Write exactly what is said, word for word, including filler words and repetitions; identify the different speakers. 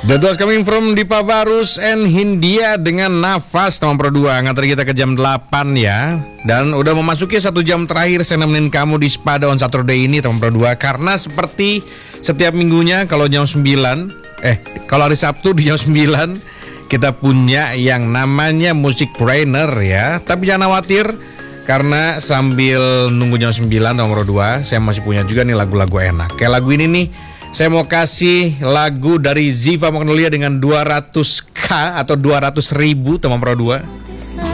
Speaker 1: That was coming from Dipa Barus and Hindia dengan Nafas teman Pro dua. Ngantar kita ke jam delapan ya. Dan udah memasuki satu jam terakhir saya nemenin kamu di Spada on Saturday ini teman Pro dua. Karena seperti setiap minggunya kalau jam sembilan, Eh kalau hari Sabtu di jam sembilan kita punya yang namanya Music Brainer ya. Tapi jangan khawatir, karena sambil nunggu jam sembilan teman Pro dua, saya masih punya juga nih lagu-lagu enak. Kayak lagu ini nih, saya mau kasih lagu dari Ziva Magnolia dengan dua ratus k atau dua ratus ribu teman Pro dua.